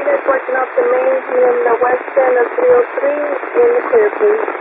Operators working off the main in the west end of 303 in the clear, please.